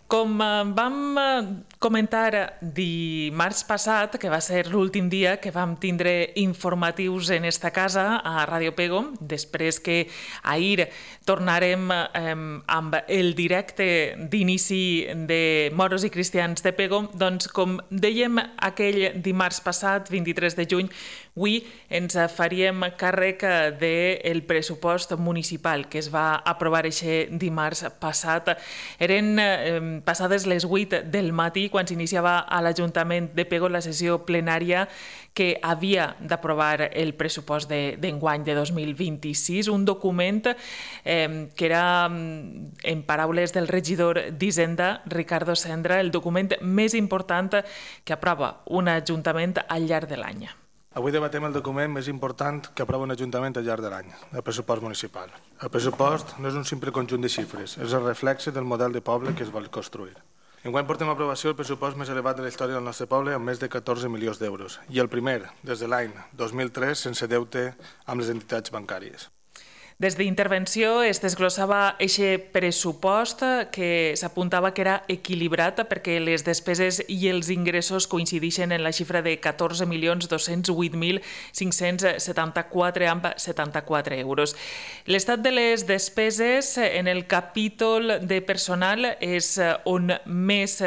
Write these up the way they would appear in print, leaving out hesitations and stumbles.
Com vam comentar dimarts passat, que va ser l'últim dia que vam tindre informatius en esta casa a Ràdio Pego, després que ahir tornarem amb el directe d'inici de Moros i Cristians de Pego, doncs com dèiem aquell dimarts passat, 23 de juny, avui ens faríem càrrec del pressupost municipal que es va aprovar aquest dimarts passat. Eren passades les 8 del matí quan s'iniciava a l'Ajuntament de Pego la sessió plenària que havia d'aprovar el pressupost d'enguany de 2026, un document que era, en paraules del regidor d'Hisenda, Ricardo Sendra, el document més important que aprova un ajuntament al llarg de l'any. Avui debatem el document més important que aprova un ajuntament al llarg de l'any, el pressupost municipal. El pressupost no és un simple conjunt de xifres, és el reflexe del model de poble que es vol construir. Enguany portem a aprovació el pressupost més elevat de la història del nostre poble amb més de 14 milions d'euros i el primer des de l'any 2003 sense deute amb les entitats bancàries. Des d'intervenció es desglossava aquest pressupost que s'apuntava que era equilibrat perquè les despeses i els ingressos coincideixen en la xifra de 14.208.574,74 euros. L'estat de les despeses en el capítol de personal és on més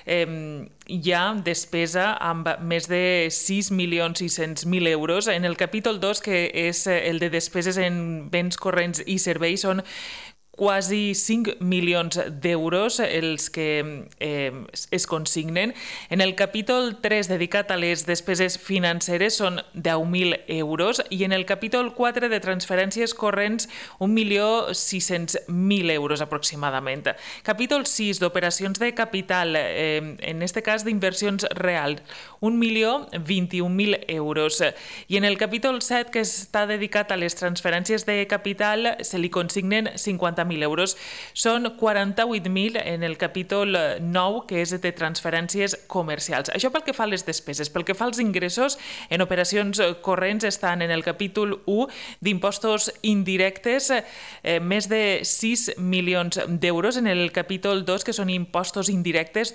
hi ha despesa amb més de 6.600.000 euros. En el capítol 2, que és el de despeses en béns corrents i serveis, són quasi 5 milions d'euros els que es consignen. En el capítol 3, dedicat a les despeses financeres, són 10.000 euros i en el capítol 4 de transferències corrents 1.600.000 euros aproximadament. Capítol 6 d'operacions de capital, en aquest cas d'inversions reals, 1.021.000 euros. I en el capítol 7, que està dedicat a les transferències de capital, se li consignen 50.000 euros. Són 48.000 en el capítol 9, que és de transferències comercials. Això pel que fa a les despeses. Pel que fa als ingressos, en operacions corrents estan en el capítol 1 d'impostos indirectes, més de 6 milions d'euros. En el capítol 2, que són impostos indirectes,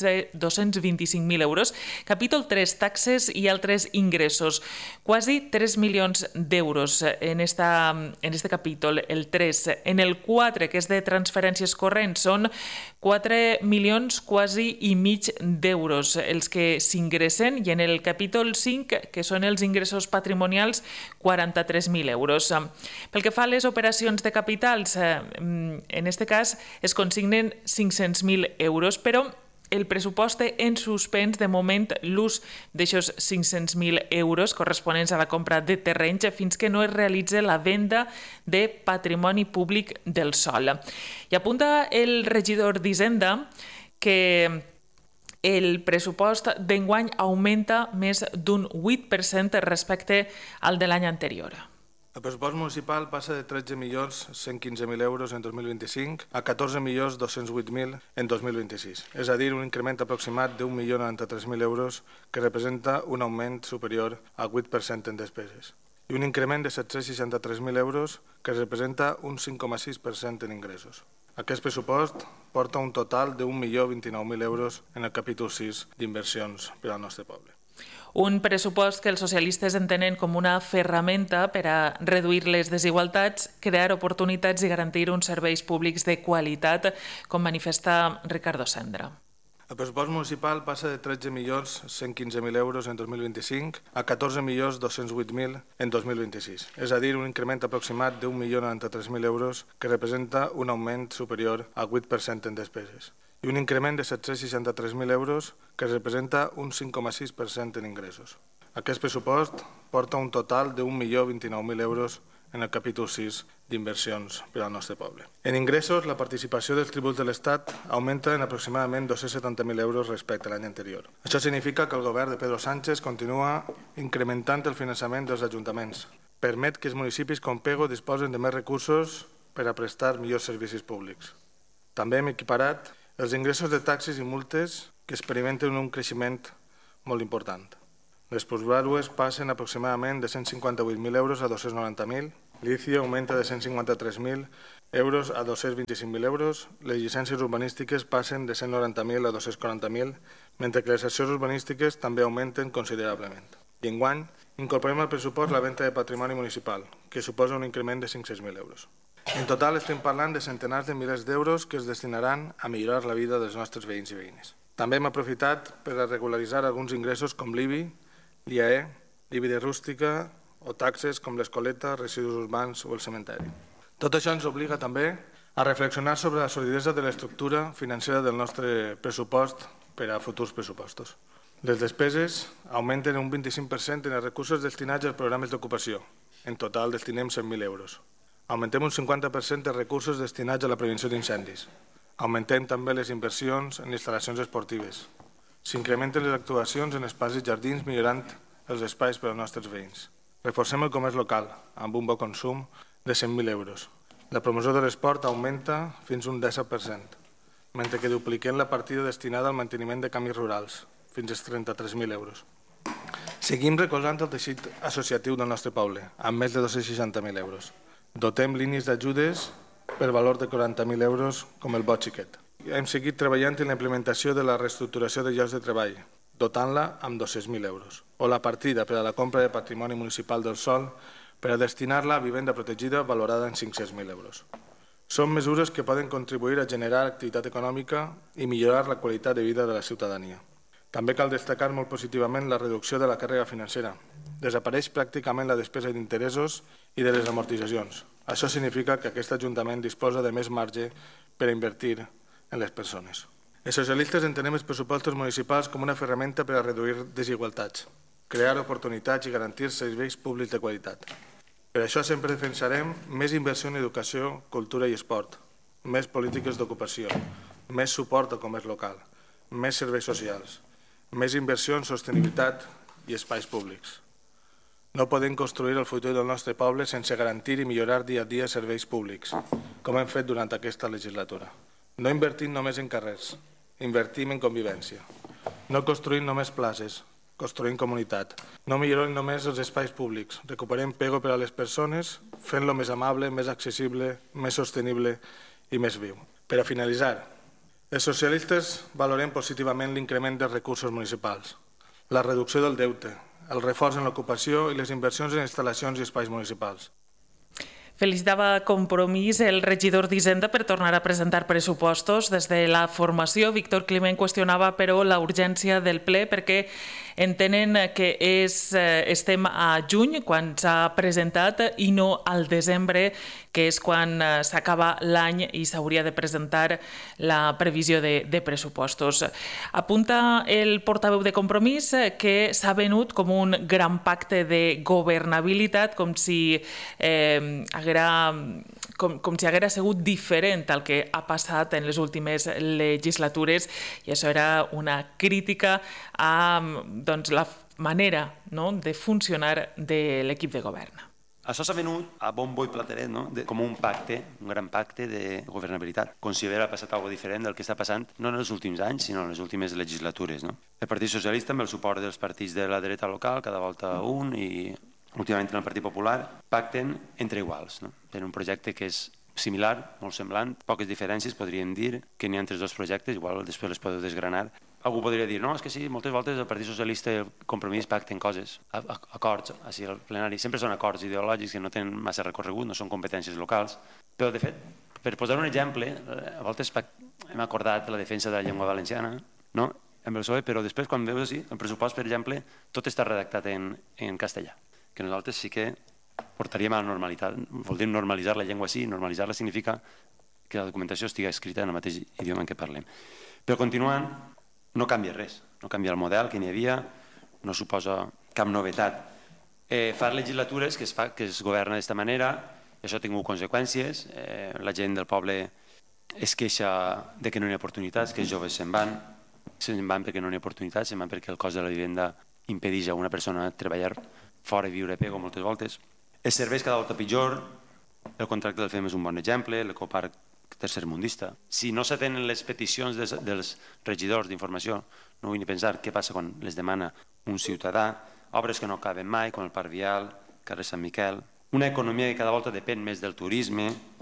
225.000 euros. Capítol 3, taxes i altres ingressos, quasi 3 milions d'euros en este capítol, el 3. En el 4, que és de transferències corrents, són 4 milions quasi i mig d'euros els que s'ingressen, i en el capítol 5, que són els ingressos patrimonials, 43.000 euros. Pel que fa a les operacions de capitals, en aquest cas es consignen 500.000 euros, però el pressupost té en suspens de moment l'ús d'aixòs 500.000 euros corresponents a la compra de terrenys fins que no es realitzi la venda de patrimoni públic del sòl. I apunta el regidor d'Hisenda que el pressupost d'enguany augmenta més d'un 8% respecte al de l'any anterior. El pressupost municipal passa de 13.115.000 euros en 2025 a 14.208.000 en 2026, és a dir, un increment aproximat de 1.093.000 euros que representa un augment superior al 8% en despeses i un increment de 763.000 euros que representa un 5,6% en ingressos. Aquest pressupost porta un total de 1.029.000 euros en el capítol 6 d'inversions per al nostre poble. Un pressupost que els socialistes entenen com una ferramenta per a reduir les desigualtats, crear oportunitats i garantir uns serveis públics de qualitat, com manifesta Ricardo Sendra. El pressupost municipal passa de 13.115.000 euros en 2025 a 14.208.000 en 2026, és a dir, un increment aproximat de 1.093.000 euros que representa un augment superior al 8% en despeses i un increment de 763.000 euros que representa un 5,6% en ingressos. Aquest pressupost porta un total de 1.029.000 euros en el capítol 6 d'inversions per al nostre poble. En ingressos, la participació dels tributs de l'Estat augmenta en aproximadament 270.000 euros respecte a l'any anterior. Això significa que el govern de Pedro Sánchez continua incrementant el finançament dels ajuntaments. Permet que els municipis com Pego disposen de més recursos per a prestar millors servicis públics. També hem equiparat els ingressos de taxes i multes que experimenten un creixement molt important. Les plusvàlues passen aproximadament de 158.000 euros a 290.000, l'ICI augmenta de 153.000 euros a 225.000 euros, les llicències urbanístiques passen de 190.000 a 240.000, mentre que les accions urbanístiques també augmenten considerablement. I enguany incorporem al pressupost la venda de patrimoni municipal, que suposa un increment de 500.000 euros. En total estem parlant de centenars de milers d'euros que es destinaran a millorar la vida dels nostres veïns i veïnes. També hem aprofitat per a regularitzar alguns ingressos com l'IBI, l'IAE, l'IBI de rústica o taxes com l'escoleta, residus urbans o el cementeri. Tot això ens obliga també a reflexionar sobre la solidesa de l'estructura financera del nostre pressupost per a futurs pressupostos. Les despeses augmenten un 25% en els recursos destinats als programes d'ocupació. En total destinem 100.000 euros. Augmentem un 50% dels recursos destinats a la prevenció d'incendis. Augmentem també les inversions en instal·lacions esportives. S'incrementen les actuacions en espais i jardins millorant els espais per als nostres veïns. Reforcem el comerç local amb un bo consum de 100.000 euros. La promoció de l'esport augmenta fins un 17%, mentre que dupliquem la partida destinada al manteniment de camins rurals, fins als 33.000 euros. Seguim recolzant el teixit associatiu del nostre poble, amb més de 260.000 euros. Dotem línies d'ajudes per valor de 40.000 euros, com el Bo Xiquet. Hem seguit treballant en la implementació de la reestructuració de llocs de treball, dotant-la amb 200.000 euros, o la partida per a la compra de patrimoni municipal del sòl per a destinar-la a vivenda protegida valorada en 500.000 euros. Són mesures que poden contribuir a generar activitat econòmica i millorar la qualitat de vida de la ciutadania. També cal destacar molt positivament la reducció de la càrrega financera. Desapareix pràcticament la despesa d'interessos i de les amortitzacions. Això significa que aquest Ajuntament disposa de més marge per a invertir en les persones. Els socialistes entenem els pressupostos municipals com una ferramenta per a reduir desigualtats, crear oportunitats i garantir serveis públics de qualitat. Per això sempre defensarem més inversió en educació, cultura i esport, més polítiques d'ocupació, més suport al comerç local, més serveis socials, més inversió en sostenibilitat i espais públics. No podem construir el futur del nostre poble sense garantir i millorar dia a dia serveis públics, com hem fet durant aquesta legislatura. No invertim només en carrers, invertim en convivència. No construïm només places, construïm comunitat. No millorem només els espais públics, recuperem pego per a les persones, fent-lo més amable, més accessible, més sostenible i més viu. Per a finalitzar, els socialistes valorem positivament l'increment dels recursos municipals, la reducció del deute, el reforç en l'ocupació i les inversions en instal·lacions i espais municipals. Felicitava Compromís el regidor d'Hisenda per tornar a presentar pressupostos. Des de la formació, Víctor Climent qüestionava, però, la urgència del ple perquè entenen que estem a juny, quan s'ha presentat, i no al desembre, que és quan s'acaba l'any i s'hauria de presentar la previsió de pressupostos. Apunta el portaveu de Compromís que s'ha venut com un gran pacte de governabilitat, com si haguera sigut diferent al que ha passat en les últimes legislatures, i això era una crítica a la manera de funcionar de l'equip de govern. Això s'ha venut a bombo i plateret com un pacte, un gran pacte de governabilitat. Com si haguera passat alguna cosa diferent del que està passant, no en els últims anys, sinó en les últimes legislatures. El Partit Socialista, amb el suport dels partits de la dreta local, cada volta un, i últimament en el Partit Popular, pacten entre iguals. Tenen un projecte que és similar, molt semblant, poques diferències, podríem dir, que n'hi ha entre els dos projectes, igual després les podeu desgranar. Algú podria dir, no, és que sí, moltes voltes el Partit Socialista i el Compromís pacten coses, acords, així al plenari, sempre són acords ideològics que no tenen massa recorregut, no són competències locals, però de fet, per posar un exemple, a voltes hem acordat la defensa de la llengua valenciana, no?, amb el PSOE, però després, quan veus així, el pressupost, per exemple, tot està redactat en castellà, que nosaltres sí que portaríem a la normalitat. Voldríem normalitzar la llengua així, normalitzar-la significa que la documentació estigui escrita en el mateix idioma en què parlem. Però continuant, no canvia res, no canvia el model que n'hi havia, no suposa cap novetat. Fa legislatures que es governa d'aquesta manera, això ha tingut conseqüències, la gent del poble es queixa de que no hi ha oportunitats, que els joves se'n van perquè no hi ha oportunitats, se'n van perquè el cost de la vivenda impedeix a una persona treballar fora i viure a pego moltes voltes. Els serveis cada volta pitjor, el contracte del FEM és un bon exemple, l'ecoparc tercermundista. Si no s'atenen les peticions dels regidors d'informació, no vull ni pensar què passa quan les demana un ciutadà, obres que no acaben mai, com el Parc Vial, carrer Sant Miquel, una economia que cada volta depèn més del turisme,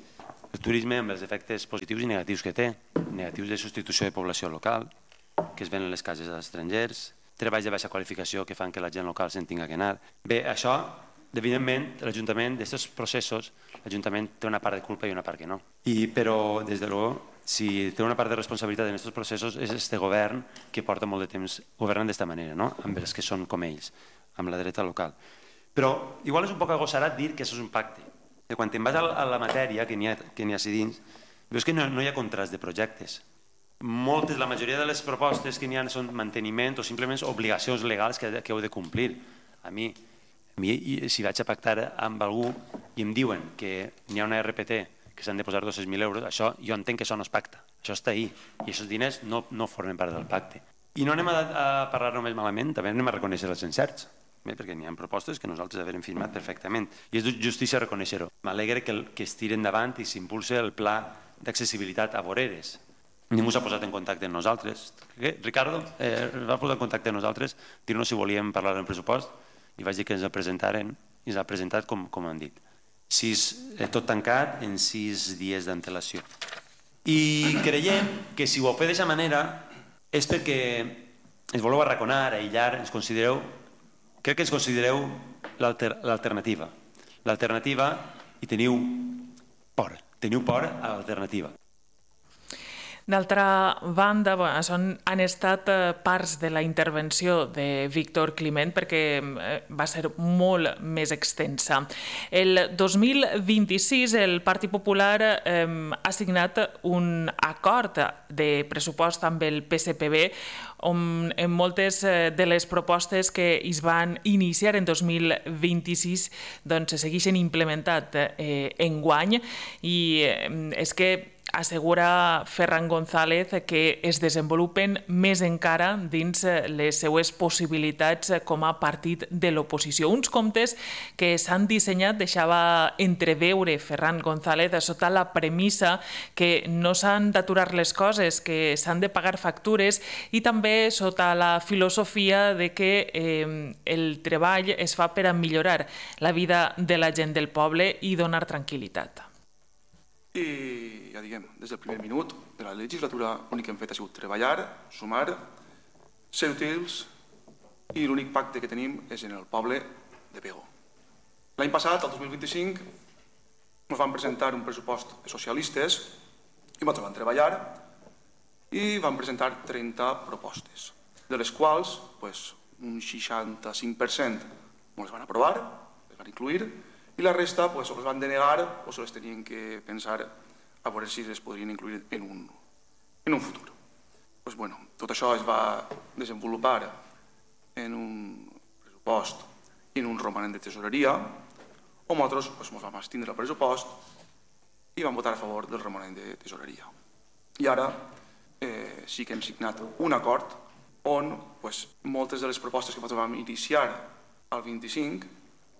El turisme amb els efectes positius i negatius que té, negatius de substitució de població local, que es venen les cases als estrangers, treballs de baixa qualificació que fan que la gent local se'n tinga que anar. Bé, això, evidentment, l'Ajuntament, d'aquests processos, l'Ajuntament té una part de culpa i una part que no. Però, des de luego, si té una part de responsabilitat en aquests processos és este govern que porta molt de temps governant d'esta manera, no? Amb els que són com ells, amb la dreta local. Però igual és un poc agosarat dir que això és un pacte. Que quan te'n vas a la matèria que n'hi ha a dins, veus que no hi ha contrast de projectes. La majoria de les propostes que n'hi ha són manteniment o simplement obligacions legals que heu de complir. A mi, si vaig a pactar amb algú i em diuen que n'hi ha una RPT que s'han de posar 200.000 euros, això jo entenc que això no es pacta, això està ahí, i aquests diners no formen part del pacte. I no anem a parlar només malament, també anem a reconèixer els encerts, perquè n'hi ha propostes que nosaltres havíem firmat perfectament, i és de justícia reconèixer-ho. M'alegra que es tiri endavant i s'impulsi el pla d'accessibilitat a voreres. Ningú s'ha posat en contacte amb nosaltres. Ricardo es va posar en contacte amb nosaltres, dir-nos si volíem parlar del pressupost, i vaig dir que ens el presentaren, i ens l'ha presentat com han dit. Tot tancat en 6 dies d'antelació. I creiem que si ho feu d'aquesta manera és perquè ens voleu arraconar, aïllar, crec que ens considereu l'alternativa. L'alternativa, i teniu por a l'alternativa. D'altra banda, han estat parts de la intervenció de Víctor Climent perquè va ser molt més extensa. El 2026 el Partit Popular ha signat un acord de pressupost amb el PSPB on moltes de les propostes que es van iniciar en 2026 se segueixen implementant enguany, i és que assegura Ferran González que es desenvolupen més encara dins les seues possibilitats com a partit de l'oposició. Uns comptes que s'han dissenyat, deixava entreveure Ferran González, sota la premissa que no s'han d'aturar les coses, que s'han de pagar factures, i també sota la filosofia de que el treball es fa per a millorar la vida de la gent del poble i donar tranquil·litat. I ja diguem, des del primer minut de la legislatura l'únic que hem fet ha sigut treballar, sumar, ser útils, i l'únic pacte que tenim és en el poble de Pego. L'any passat, el 2025, ens van presentar un pressupost de socialistes i nosaltres vam treballar i vam presentar 30 propostes, de les quals un 65% ens van aprovar, les van incluir, i la resta o les van denegar o se les tenien que pensar a veure si les podrien incluir en un futur. Tot això es va desenvolupar en un pressupost i en un romanent de tesoreria, on nosaltres ens vam abstindre el pressupost i vam votar a favor del romanent de tesoreria. I ara sí que hem signat un acord on moltes de les propostes que nosaltres vam iniciar al 25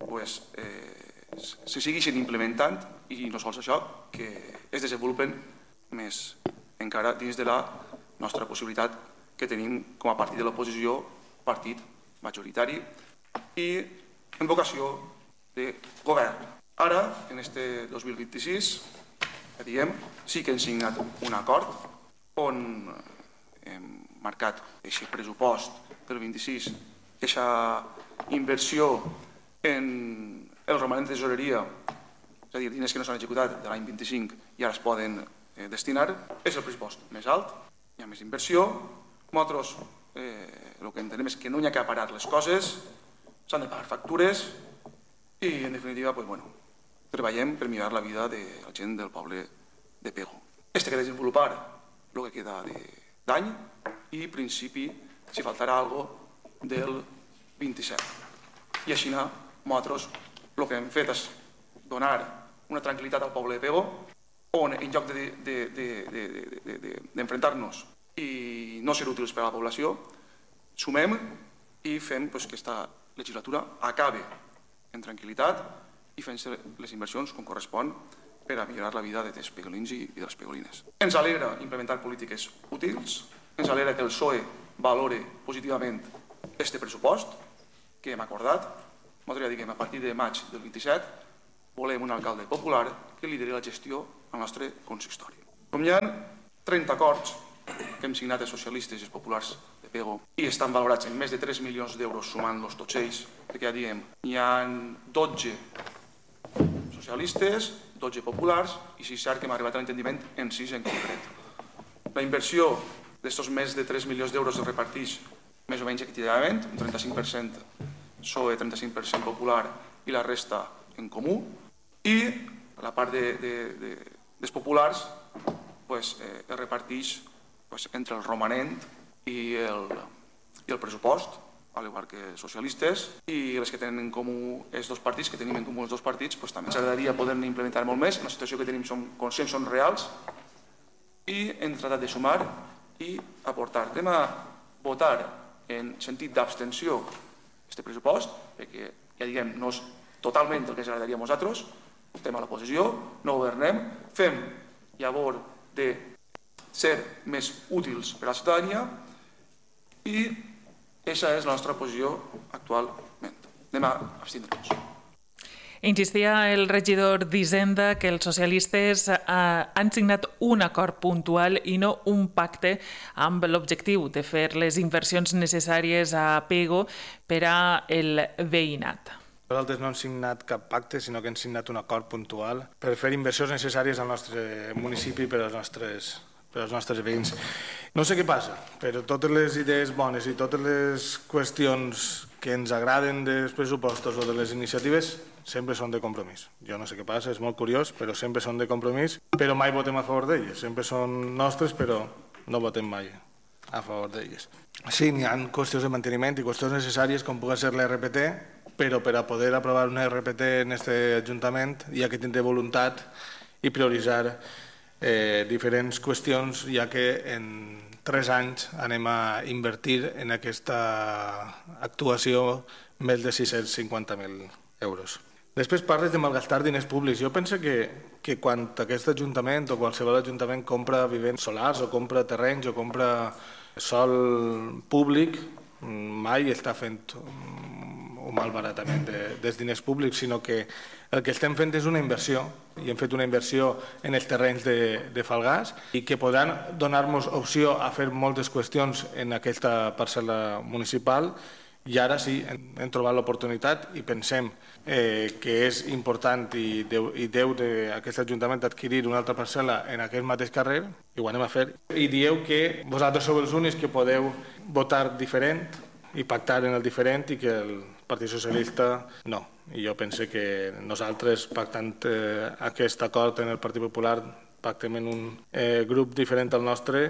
se segueixen implementant, i no sols això, que es desenvolupen més encara dins de la nostra possibilitat que tenim com a partit de l'oposició, partit majoritari i en vocació de govern. Ara, en este 2026, ja diguem, sí que hem signat un acord on hem marcat aquest pressupost del 26, aquesta inversió en el romanent de tesoreria, és a dir, diners que no s'han executat de l'any 25 i ara es poden destinar, és el pressupost més alt, hi ha més inversió. Nosaltres el que entenem és que no hi ha que parar les coses, s'han de pagar factures i, en definitiva, treballem per millorar la vida de la gent del poble de Pego. Este que desenvolupar el que queda d'any i, en principi, si faltarà alguna cosa del 27. I així nosaltres el que hem fet és donar una tranquil·litat al poble de Pego, on en lloc d'enfrontar-nos i no ser útils per a la població, sumem i fem que aquesta legislatura acabe en tranquil·litat i fent les inversions com correspon per a millorar la vida dels pegolins i de les pegolines. Ens alegra implementar polítiques útils, ens alegra que el PSOE valore positivament este pressupost que hem acordat. Nosaltres ja diguem, a partir de maig del 27 volem un alcalde popular que lideri la gestió al nostre consistori. Com hi ha 30 acords que hem signat els socialistes i els populars de Pego i estan valorats en més de 3 milions d'euros sumant-los tots ells, perquè ja diem, hi ha 12 socialistes, 12 populars i si és cert que hem arribat a l'entendiment en 6 en concret. La inversió d'aquests més de 3 milions d'euros es reparteix més o menys equitativament, un 35% PSOE, 35% popular i la resta en comú, i la part dels populars es reparteix entre el romanent i el pressupost, al igual que els socialistes, i les que tenen en comú els dos partits, que tenim en comú els dos partits, també ens agradaria poder-ne implementar molt més. En la situació que tenim som conscients, són reals, i hem tratat de sumar i aportar. Anem a votar en sentit d'abstenció aquest pressupost, perquè, ja diguem, no és totalment el que ens agradaria a nosaltres, estem a l'oposició, no governem, fem llavor de ser més útils per a la ciutadania i aquesta és la nostra posició actualment. Anem a abstindre-nos. Insistia el regidor d'Hisenda que els socialistes han signat un acord puntual i no un pacte amb l'objectiu de fer les inversions necessàries a Pego per al veïnat. Nosaltres no hem signat cap pacte, sinó que hem signat un acord puntual per fer inversions necessàries al nostre municipi per als nostres veïns. No sé què passa, però totes les idees bones i totes les qüestions que ens agraden dels pressupostos o de les iniciatives sempre són de compromís. Jo no sé què passa, és molt curiós, però sempre són de compromís, però mai votem a favor d'elles. Sempre són nostres, però no votem mai a favor d'elles. Sí, n'hi ha qüestions de manteniment i qüestions necessàries com pugui ser l'RPT, però per a poder aprovar una RPT en aquest Ajuntament hi ha que tindre voluntat i prioritzar diferents qüestions, ja que en 3 anys anem a invertir en aquesta actuació més de 650.000 euros. Després parles de malgastar diners públics. Jo penso que quan aquest Ajuntament o qualsevol Ajuntament compra vivents solars o compra terrenys o compra sòl públic, mai està fent un malbaratament dels diners públics, sinó que el que estem fent és una inversió, i hem fet una inversió en els terrenys de Falgars i que podran donar-nos opció a fer moltes qüestions en aquesta parcel·la municipal, i ara sí, hem trobat l'oportunitat i pensem que és important i deu d'aquest Ajuntament adquirir una altra parcel·la en aquest mateix carrer, i ho anem a fer. I dieu que vosaltres sou els únics que podeu votar diferent i pactar en el diferent i que el Partit Socialista no. I jo penso que nosaltres, pactant aquest acord en el Partit Popular, pactem en un grup diferent al nostre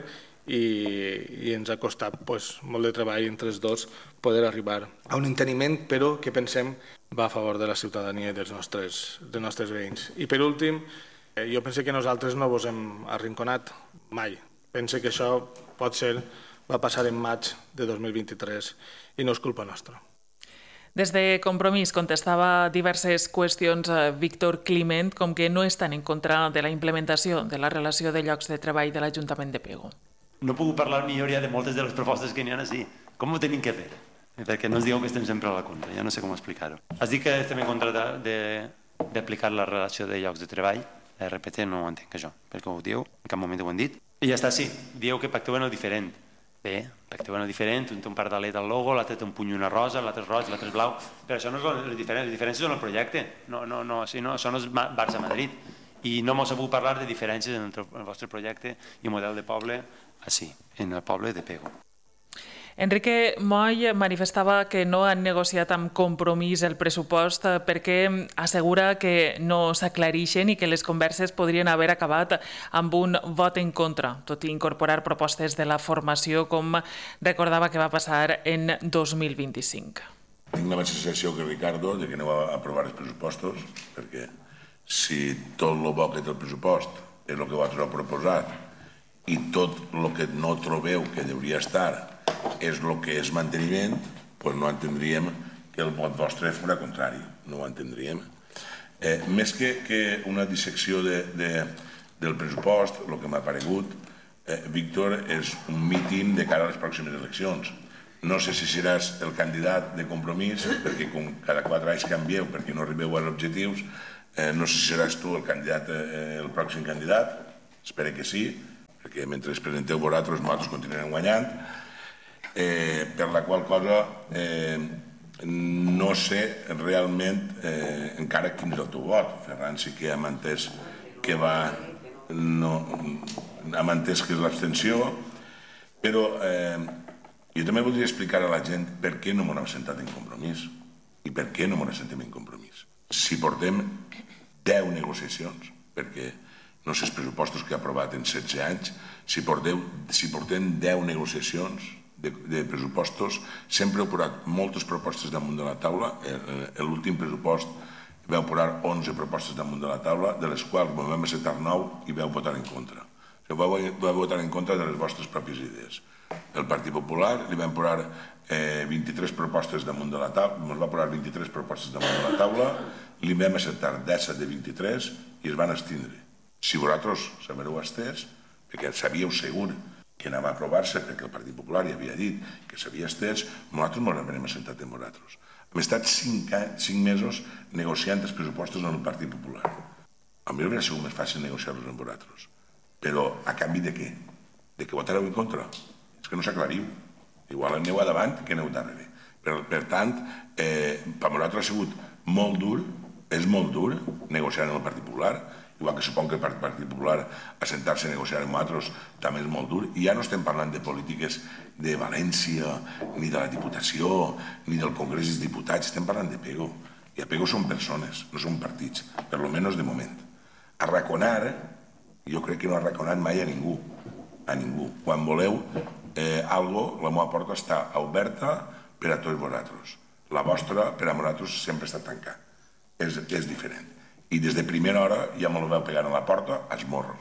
i ens ha costat molt de treball entre els dos poder arribar a un enteniment, però que pensem va a favor de la ciutadania i dels nostres veïns. I per últim, jo penso que nosaltres no vos hem arrinconat mai. Penso que això va passar en maig de 2023 i no és culpa nostra. Des de Compromís contestava diverses qüestions a Víctor Climent, com que no estan en contra de la implementació de la relació de llocs de treball de l'Ajuntament de Pego. No puc parlar millor ja de moltes de les propostes que n'hi ha així. Com ho tenim que fer? Perquè no ens digueu que estem sempre a la contra, ja no sé com explicar-ho. Has dit que estem en contra d'aplicar la relació de llocs de treball. La RPT no ho entenc, això, perquè ho dieu, en cap moment ho han dit. I ja està, sí, dieu que pacteu en el diferent. Bé, pacteu en el diferent, un té un pardalet al logo, l'altre té un puny una rosa, l'altre és roig, l'altre és blau, però això no és el diferent, les diferències són el projecte, això no és Barça-Madrid. I no m'ho sabut parlar de diferències entre el vostre projecte i el model de poble, així, en el poble de Pego. Enrique Moll manifestava que no han negociat amb Compromís el pressupost perquè assegura que no s'aclareixen i que les converses podrien haver acabat amb un vot en contra, tot i incorporar propostes de la formació, com recordava que va passar en 2025. Tinc la mateixa sensació que Ricardo de que no va aprovar els pressupostos, perquè si tot el bo que té el pressupost és el que vosaltres heu proposat i tot el que no trobeu que hauria estar és el que és manteniment, doncs no entendríem que el vot vostre fos contrari, no ho entendríem. Més que una dissecció del pressupost, el que m'ha paregut, Víctor, és un míting de cara a les pròximes eleccions. No sé si seràs el candidat de Compromís, perquè com cada 4 anys canvieu perquè no arribeu als objectius, No sé si seràs tu el pròxim candidat, espero que sí, perquè mentre es presenteu vosaltres, nosaltres continuarem guanyant, per la qual cosa no sé realment encara quin és el teu vot. Ferran sí que hem entès que hem entès que és l'abstenció, però jo també voldria explicar a la gent per què no m'ho hem sentat en Compromís i per què no m'ho sentem en Compromís. Si portem 10 negociacions, perquè no sé els pressupostos que ha aprovat en 16 anys, si portem 10 negociacions de pressupostos, sempre heu posat moltes propostes damunt de la taula. L'últim pressupost vau posar 11 propostes damunt de la taula, de les quals vam acceptar 9 i vau votar en contra. Vau votar en contra de les vostres pròpies idees. El Partit Popular li vam posar 23 propostes damunt de la taula, ens va posar 23 propostes damunt de la taula, li vam acceptar 17 de 23 i es van abstindre. Si vosaltres s'havereu estès, perquè sabíeu segur que anava a aprovar-se, perquè el Partit Popular ja havia dit que s'havia estès, nosaltres ens haurem assentat amb vosaltres. Hem estat 5 mesos negociant els pressupostos amb el Partit Popular. A mi hauria sigut més fàcil negociar-los amb vosaltres. Però a canvi de què? De que votareu en contra? És que no s'aclariu. Igual aneu a davant que aneu darrere. Per tant, per nosaltres ha sigut molt dur, és molt dur negociar amb el Partit Popular, igual que suponc que el Partit Popular assentar-se a negociar amb nosaltres també és molt dur, i ja no estem parlant de polítiques de València, ni de la Diputació, ni del Congrés dels Diputats, estem parlant de Pego, i a Pego són persones, no són partits, per lo menos de moment. Arraconar, jo crec que no ha arraconat mai a ningú, Quan voleu algo, la meva porta està oberta per a tots vosaltres. La vostra, per a vosaltres, sempre està tancada. És diferent. I des de primera hora ja me lo veu pegar a la porta, als morros.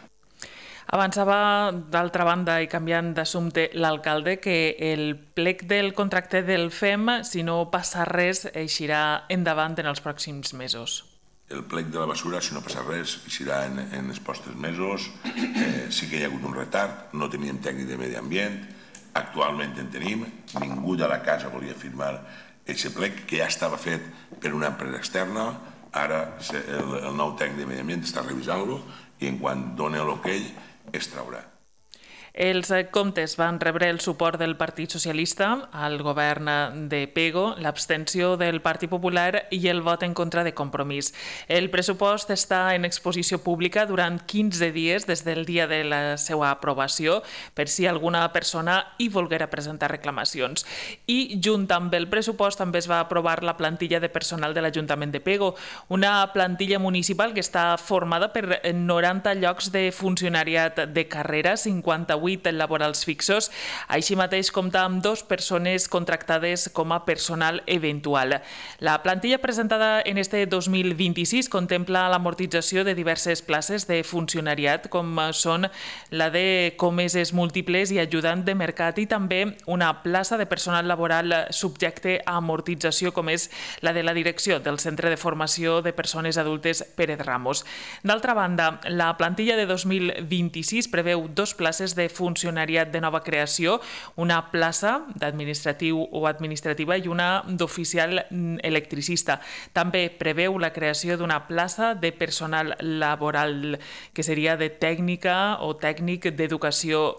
Avançava, d'altra banda, i canviant d'assumpte, l'alcalde, que el plec del contracte del FEM, si no passa res, eixirà endavant en els pròxims mesos. El plec de la basura, si no passa res, eixirà en els pròxims mesos. Sí que hi ha hagut un retard, no teníem tècnic de medi ambient, actualment en tenim, ningú de la casa volia firmar aquest plec, que ja estava fet per una empresa externa. Ara el nou tècnic de medi ambient està revisant-lo i en quan doni l'okei es traurà. Els comptes van rebre el suport del Partit Socialista al govern de Pego, l'abstenció del Partit Popular i el vot en contra de Compromís. El pressupost està en exposició pública durant 15 dies des del dia de la seva aprovació, per si alguna persona hi volguera presentar reclamacions. I junt amb el pressupost també es va aprovar la plantilla de personal de l'Ajuntament de Pego, una plantilla municipal que està formada per 90 llocs de funcionariat de carrera, 58 laborals fixos. Així mateix compta amb 2 persones contractades com a personal eventual. La plantilla presentada en este 2026 contempla l'amortització de diverses places de funcionariat, com són la de comeses múltiples i ajudant de mercat, i també una plaça de personal laboral subjecte a amortització, com és la de la direcció del Centre de Formació de Persones Adultes Pérez Ramos. D'altra banda, la plantilla de 2026 preveu 2 places de funcionariat de nova creació, una plaça d'administratiu o administrativa i una d'oficial electricista. També preveu la creació d'una plaça de personal laboral, que seria de tècnica o tècnic d'educació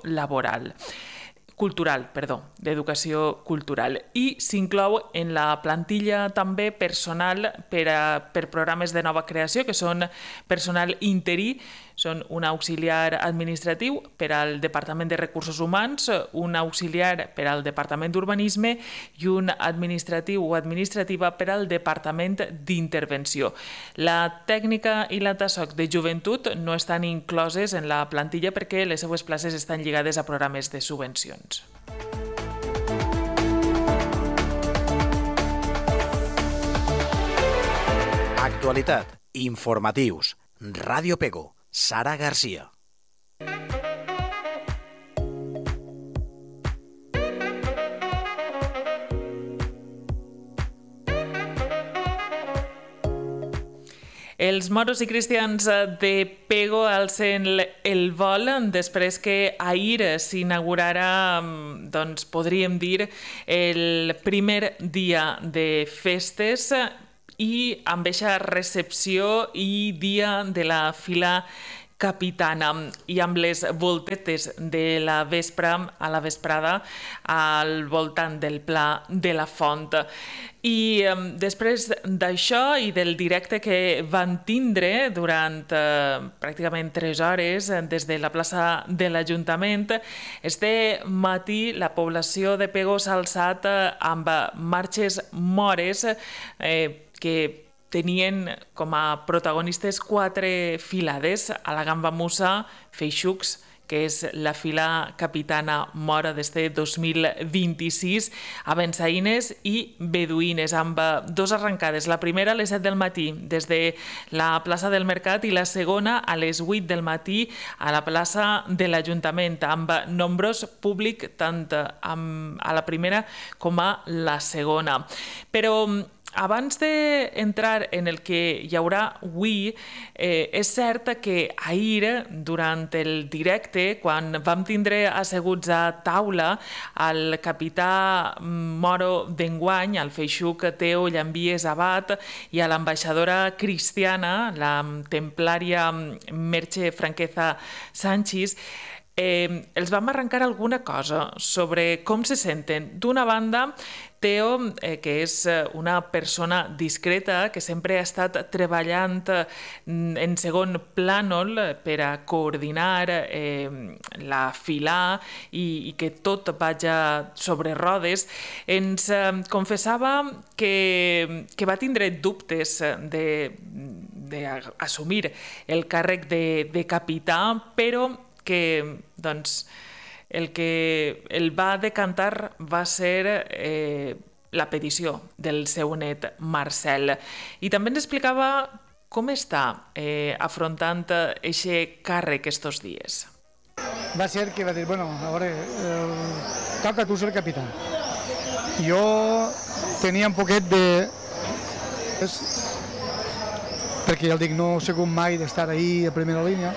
d'educació cultural. I s'inclou en la plantilla també personal per programes de nova creació, que són personal interí, són un auxiliar administratiu per al Departament de Recursos Humans, un auxiliar per al Departament d'Urbanisme i un administratiu o administrativa per al Departament d'Intervenció. La tècnica i la TASOC de joventut no estan incloses en la plantilla perquè les seues places estan lligades a programes de subvencions. Actualitat, informatius, Ràdio Pego, Sara Garcia. Els moros i cristians de Pego alcen el vol després que ahir s'inaugurarà, podríem dir, el primer dia de festes i amb eixa recepció i dia de la fila capitana i amb les voltetes de la vespra a la vesprada al voltant del Pla de la Font. I després d'això i del directe que van tindre durant pràcticament 3 hores des de la plaça de l'Ajuntament, este matí la població de Pego s'ha alçat amb marxes mores que tenien com a protagonistes 4 filades: a la Gamba Musa, Feixucs, que és la fila capitana mora d'este 2026, abençaïnes i beduïnes, amb 2 arrencades. La primera a les 7 del matí, des de la plaça del Mercat, i la segona a les 8 del matí a la plaça de l'Ajuntament, amb nombrós públic tant a la primera com a la segona. Però abans d'entrar en el que hi haurà avui, és cert que ahir, durant el directe, quan vam tindre asseguts a taula el capità moro d'enguany, el Feixuc Teo Llambies Abad, i a l'ambaixadora cristiana, la templària Merche Franqueza Sánchez, els vam arrencar alguna cosa sobre com se senten. D'una banda, Teo, que és una persona discreta, que sempre ha estat treballant en segon plànol per a coordinar la fila i que tot vaja sobre rodes, ens confessava que va tindre dubtes d'assumir el càrrec de capità, però que el que el va decantar va ser la petició del seu net Marcel. I també ens explicava com està afrontant aquest càrrec estos dies. Va ser que va dir, bueno, a veure, toca a tu ser capità. Jo tenia un poquet de... perquè ja el dic, no he sigut mai d'estar ahí a primera línia,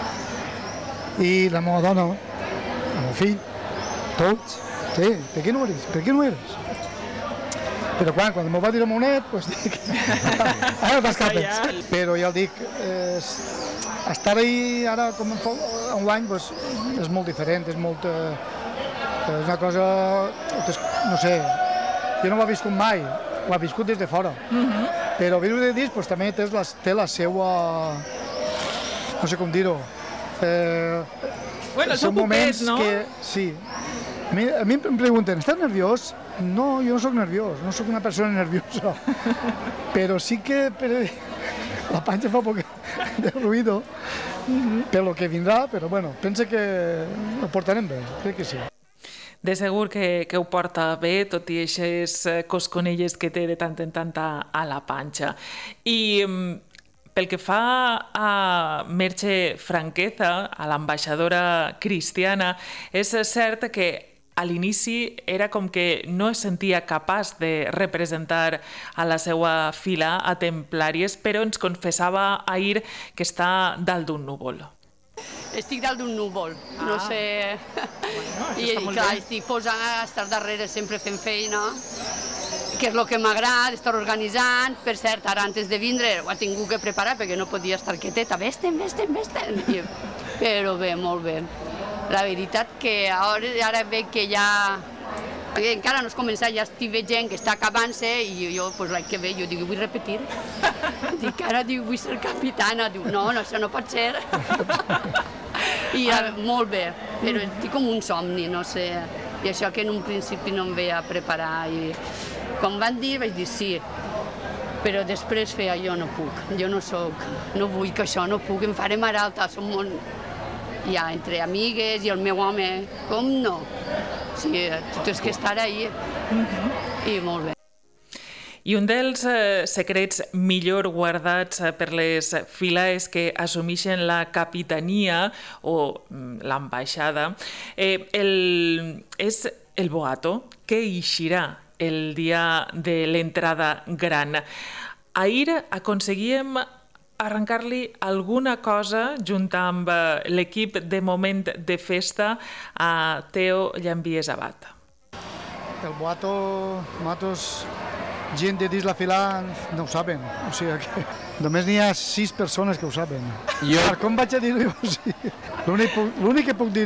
i la meva dona, el meu fill, tots, sí, per què no eres? Per què no eres? Però quan m'ho va dir el meu net, doncs dic, ara t'escapes. Però ja el dic, estar ahí ara com un any és molt diferent, és una cosa, no sé, jo no ho he viscut mai, ho he viscut des de fora. Però viure de dins també té la seva, no sé com dir-ho, bueno, són moments, no? Que, sí. A mi em pregunten, estàs nerviós? No, jo no soc nerviós, no soc una persona nerviosa. Però sí que la panxa fa poc de ruïdo per lo que vindrà, però bueno, penso que ho portarem bé, crec que sí. De segur que ho porta bé, tot i aquestes cosconelles que té de tant en tant a la panxa. I pel que fa a Merche Franqueza, a l'ambaixadora cristiana, és cert que a l'inici era com que no es sentia capaç de representar a la seva fila a templàries, però ens confessava ahir que està dalt d'un núvol. Estic dalt d'un núvol, no sé... I clar, estic posant a estar darrere sempre fent feina, que és el que m'agrada, estar organitzant. Per cert, ara antes de vindre ho he tingut que preparar perquè no podia estar quieteta. Vés-te'n. Però bé, molt bé. La veritat que ara veig que ja... encara no has començat, ja estic veient que està acabant-se i jo, l'any que ve, jo dic, vull repetir. Dic, ara vull ser capitana. Diu, no, això no pot ser. I molt bé, però estic com un somni, no sé. I això que en un principi no em veia preparar. I quan van dir, vaig dir sí. Però després feia, jo no puc, jo no soc, no vull que això, no puc, em faré mar alta, som molt... Ja, entre amigues i el meu home, com no? Sí, tu tens que estar ahí. I molt bé. I un dels secrets millor guardats per les files que assumeixen la capitania o l'ambaixada és el boato que eixirà el dia de l'entrada gran. Ahir aconseguíem arrencar-li alguna cosa junt amb l'equip de Moment de Festa a Teo Llambies Abad. El boato, nosaltres gent de dins la fila no ho saben. O sigui que només n'hi ha 6 persones que ho saben. Com vaig a dir-ho? L'únic que puc dir